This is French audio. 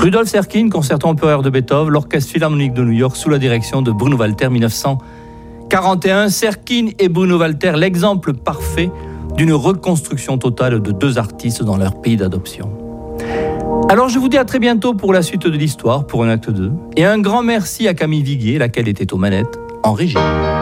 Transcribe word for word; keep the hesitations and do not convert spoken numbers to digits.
Rudolf Serkin, concerto en de Beethoven, l'Orchestre Philharmonique de New York sous la direction de Bruno Walter, dix-neuf cent quarante et un. Serkin et Bruno Walter, l'exemple parfait d'une reconstruction totale de deux artistes dans leur pays d'adoption. Alors je vous dis à très bientôt pour la suite de l'histoire, pour un acte deux, et un grand merci à Camille Viguier, laquelle était aux manettes en régie.